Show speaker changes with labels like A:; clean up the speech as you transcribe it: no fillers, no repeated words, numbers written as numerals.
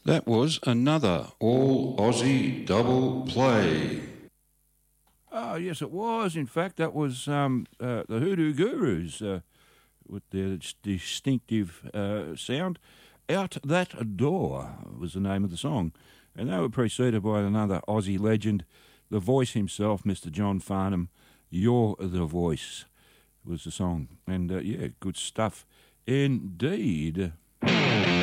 A: That was another all-Aussie double play.
B: Oh, yes, it was. In fact, that was the Hoodoo Gurus with their distinctive sound. Out That Door was the name of the song. And they were preceded by another Aussie legend, the voice himself, Mr. John Farnham. You're the Voice was the song. And, yeah, good stuff indeed.